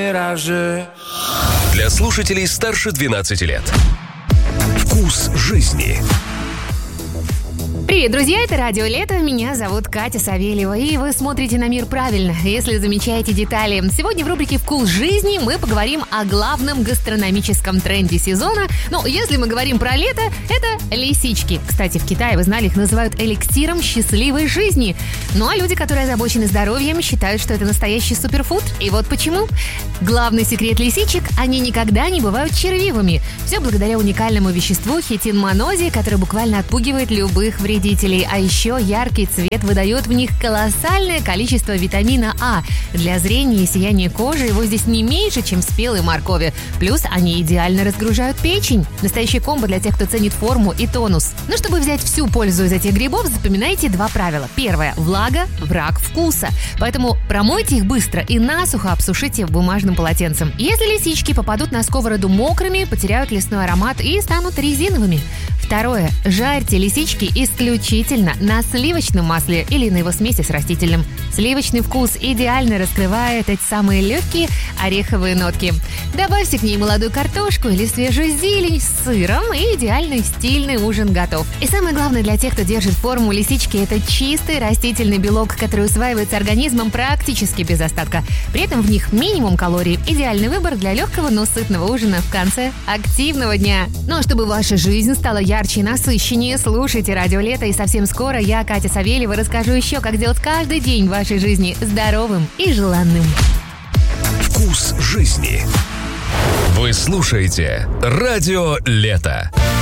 Для слушателей старше 12 лет. Вкус жизни. Привет, друзья, это Радио Лето, меня зовут Катя Савельева, и вы смотрите на мир правильно, если замечаете детали. Сегодня в рубрике «Вкус жизни» мы поговорим о главном гастрономическом тренде сезона. Но если мы говорим про лето, это лисички. Кстати, в Китае, вы знали, их называют эликсиром счастливой жизни. Ну а люди, которые озабочены здоровьем, считают, что это настоящий суперфуд. И вот почему. Главный секрет лисичек – они никогда не бывают червивыми. Все благодаря уникальному веществу хитинмонозе, которое буквально отпугивает любых вредителей. А еще яркий цвет выдает в них колоссальное количество витамина А. Для зрения и сияния кожи его здесь не меньше, чем спелой моркови. Плюс они идеально разгружают печень. Настоящий комбо для тех, кто ценит форму и тонус. Но чтобы взять всю пользу из этих грибов, запоминайте два правила. Первое – влага – враг вкуса. Поэтому промойте их быстро и насухо обсушите бумажным полотенцем. Если лисички попадут на сковороду мокрыми, потеряют лесной аромат и станут резиновыми. Второе – жарьте лисички исключительно на сливочном масле или на его смеси с растительным. Сливочный вкус идеально раскрывает эти самые легкие ореховые нотки. Добавьте к ней молодую картошку или свежую зелень с сыром, и идеальный стильный ужин готов. И самое главное для тех, кто держит форму лисички – это чистый растительный белок, который усваивается организмом практически без остатка. При этом в них минимум калорий. Идеальный выбор для легкого, но сытного ужина в конце активного дня. Ну а чтобы ваша жизнь стала ярче и насыщеннее, слушайте Радио Лето, и совсем скоро я, Катя Савельева, расскажу еще, как сделать каждый день вашей жизни здоровым и желанным. Вкус жизни. Вы слушаете Радио Лето.